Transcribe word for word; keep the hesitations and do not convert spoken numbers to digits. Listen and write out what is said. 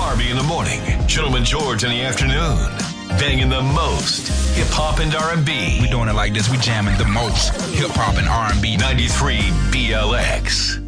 Harvey in the morning, Gentleman George in the afternoon. Banging the most hip hop and R and B. We doing it like this. We jamming the most hip hop and R and B. ninety-three B L X.